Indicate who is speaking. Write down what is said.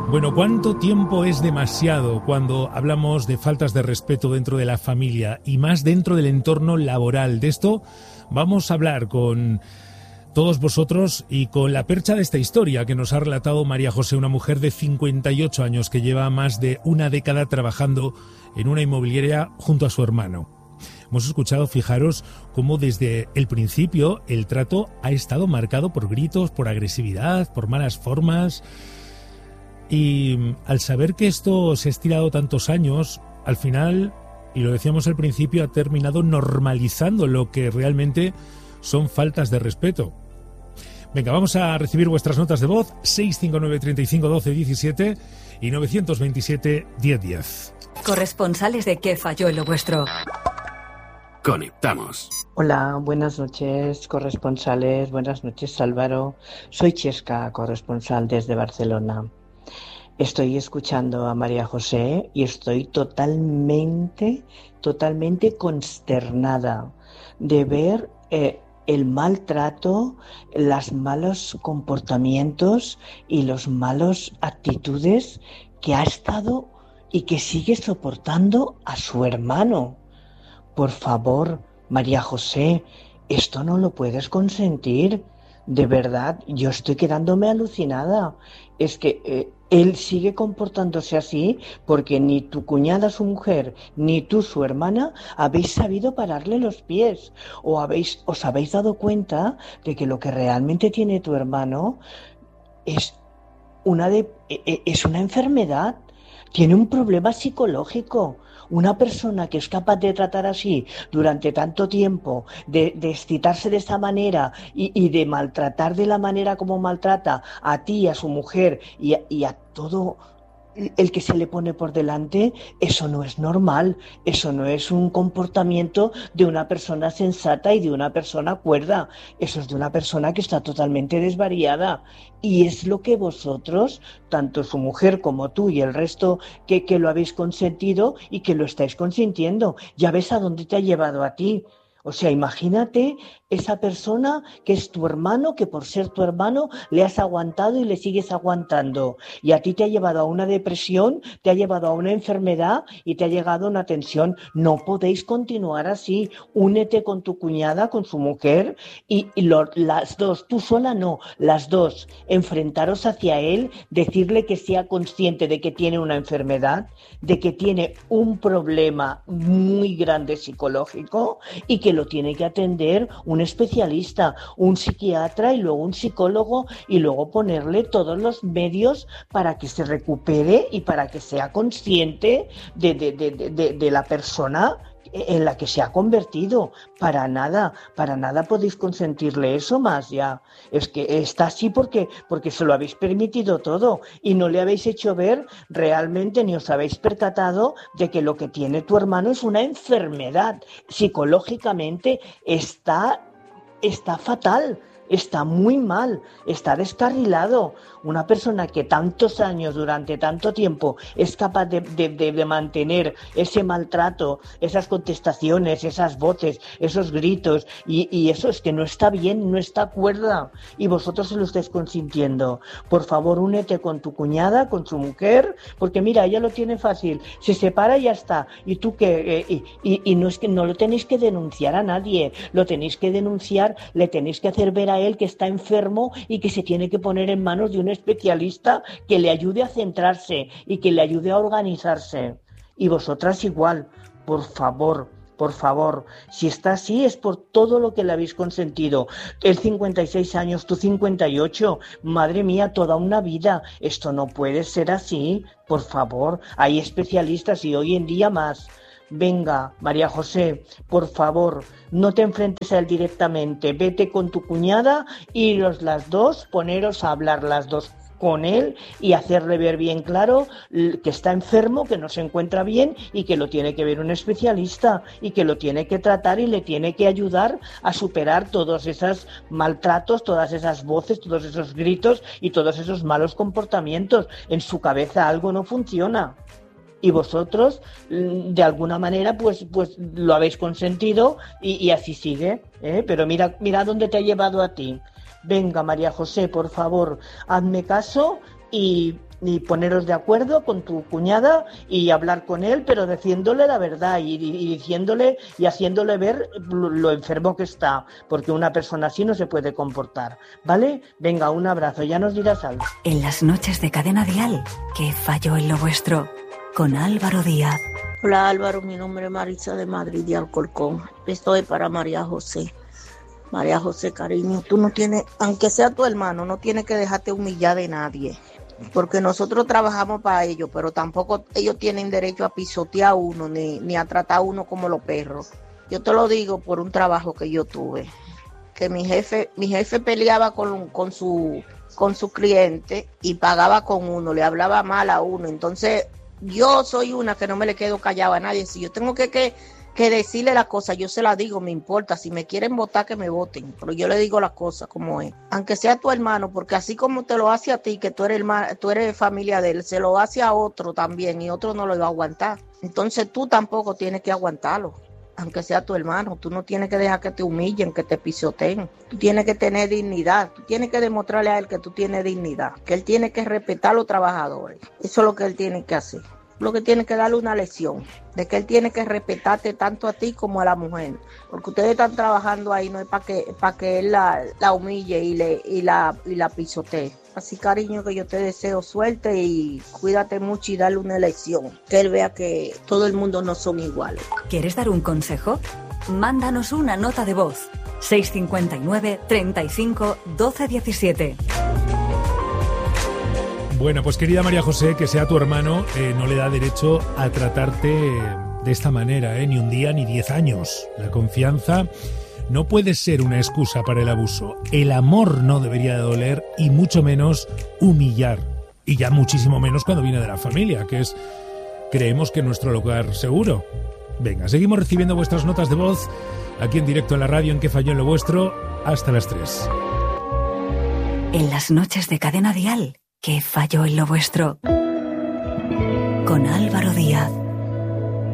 Speaker 1: Bueno, ¿cuánto tiempo es demasiado cuando hablamos de faltas de respeto dentro de la familia y más dentro del entorno laboral? De esto vamos a hablar con todos vosotros y con la percha de esta historia que nos ha relatado María José, una mujer de 58 años que lleva más de una década trabajando en una inmobiliaria junto a su hermano. Hemos escuchado, fijaros, cómo desde el principio el trato ha estado marcado por gritos, por agresividad, por malas formas. Y al saber que esto se ha estirado tantos años, al final, y lo decíamos al principio, ha terminado normalizando lo que realmente son faltas de respeto. Venga, vamos a recibir vuestras notas de voz, 659 35 12 17 y 927 10 10.
Speaker 2: Corresponsales de ¿Qué falló en lo vuestro?
Speaker 3: Conectamos.
Speaker 4: Hola, buenas noches, corresponsales. Buenas noches, Álvaro. Soy Chesca, corresponsal desde Barcelona. Estoy escuchando a María José y estoy totalmente consternada de ver el maltrato, los malos comportamientos y las malas actitudes que ha estado y que sigue soportando a su hermano. Por favor, María José, esto no lo puedes consentir. De verdad, yo estoy quedándome alucinada. Es que él sigue comportándose así porque ni tu cuñada, su mujer, ni tú, su hermana, habéis sabido pararle los pies. O os habéis dado cuenta de que lo que realmente tiene tu hermano es una enfermedad. Tiene un problema psicológico. Una persona que es capaz de tratar así durante tanto tiempo, de excitarse de esa manera y de maltratar de la manera como maltrata a ti, a su mujer y a todo el que se le pone por delante, eso no es normal, eso no es un comportamiento de una persona sensata y de una persona cuerda, eso es de una persona que está totalmente desvariada y es lo que vosotros, tanto su mujer como tú y el resto que lo habéis consentido y que lo estáis consintiendo, ya ves a dónde te ha llevado a ti. O sea, imagínate esa persona que es tu hermano, que por ser tu hermano le has aguantado y le sigues aguantando. Y a ti te ha llevado a una depresión, te ha llevado a una enfermedad y te ha llegado a una tensión. No podéis continuar así. Únete con tu cuñada, con su mujer y las dos, tú sola no, las dos. Enfrentaros hacia él, decirle que sea consciente de que tiene una enfermedad, de que tiene un problema muy grande psicológico y que lo tiene que atender un especialista, un psiquiatra y luego un psicólogo y luego ponerle todos los medios para que se recupere y para que sea consciente de la persona en la que se ha convertido. Para nada podéis consentirle eso más ya. Es que está así porque se lo habéis permitido todo y no le habéis hecho ver realmente ni os habéis percatado de que lo que tiene tu hermano es una enfermedad. Psicológicamente está fatal. Está muy mal, está descarrilado. Una persona que tantos años, durante tanto tiempo, es capaz de mantener ese maltrato, esas contestaciones, esas voces, esos gritos, y eso es que no está bien, no está cuerda, y vosotros se lo estáis consintiendo. Por favor, únete con tu cuñada, con su mujer, porque mira, ella lo tiene fácil, se separa y ya está. Y tú que y no es que no lo tenéis que denunciar a nadie, lo tenéis que denunciar, le tenéis que hacer ver a él que está enfermo y que se tiene que poner en manos de un especialista que le ayude a centrarse y que le ayude a organizarse. Y vosotras igual, por favor, si está así es por todo lo que le habéis consentido. Él 56 años, tú 58, madre mía, toda una vida. Esto no puede ser así, por favor. Hay especialistas y hoy en día más. Venga, María José, por favor, no te enfrentes a él directamente, vete con tu cuñada y las dos, poneros a hablar las dos con él y hacerle ver bien claro que está enfermo, que no se encuentra bien y que lo tiene que ver un especialista y que lo tiene que tratar y le tiene que ayudar a superar todos esos maltratos, todas esas voces, todos esos gritos y todos esos malos comportamientos. En su cabeza algo no funciona. Y vosotros, de alguna manera, pues lo habéis consentido y así sigue, ¿eh? Pero mira dónde te ha llevado a ti. Venga, María José, por favor, hazme caso y y poneros de acuerdo con tu cuñada y hablar con él, pero diciéndole la verdad y diciéndole y haciéndole ver lo enfermo que está, porque una persona así no se puede comportar, ¿vale? Venga, un abrazo, ya nos dirás algo.
Speaker 2: En las noches de Cadena Dial, ¿qué falló en lo vuestro? Con Álvaro Díaz.
Speaker 3: Hola Álvaro, mi nombre es Marisa de Madrid de Alcorcón. Esto es para María José. María José, cariño, tú no tienes, aunque sea tu hermano, no tienes que dejarte humillar de nadie. Porque nosotros trabajamos para ellos, pero tampoco ellos tienen derecho a pisotear a uno, ni a tratar a uno como los perros. Yo te lo digo por un trabajo que yo tuve. Que mi jefe peleaba con su cliente y pagaba con uno, le hablaba mal a uno. Entonces, yo soy una que no me le quedo callada a nadie. Si yo tengo que decirle las cosas, yo se las digo, me importa. Si me quieren votar, que me voten. Pero yo le digo las cosas como es. Aunque sea tu hermano, porque así como te lo hace a ti, que tú eres familia de él, se lo hace a otro también y otro no lo va a aguantar. Entonces tú tampoco tienes que aguantarlo. Aunque sea tu hermano, tú no tienes que dejar que te humillen, que te pisoteen. Tú tienes que tener dignidad. Tú tienes que demostrarle a él que tú tienes dignidad. Que él tiene que respetar a los trabajadores. Eso es lo que él tiene que hacer. Lo que tiene que darle una lección de que él tiene que respetarte tanto a ti como a la mujer, porque ustedes están trabajando ahí, no es para que él la humille y la pisotee. Así, cariño, que yo te deseo suerte y cuídate mucho y darle una lección, que él vea que todo el mundo no son iguales.
Speaker 2: ¿Quieres dar un consejo? Mándanos una nota de voz. 659 35 12 17.
Speaker 1: Bueno, pues querida María José, que sea tu hermano no le da derecho a tratarte de esta manera, ni un día ni 10 años. La confianza no puede ser una excusa para el abuso. El amor no debería de doler y mucho menos humillar. Y ya muchísimo menos cuando viene de la familia, que es, creemos que nuestro lugar seguro. Venga, seguimos recibiendo vuestras notas de voz aquí en directo en la radio en ¿Qué falló en lo vuestro? Hasta las 3.
Speaker 2: En las noches de Cadena Dial, ¿qué falló en lo vuestro? Con Álvaro Díaz.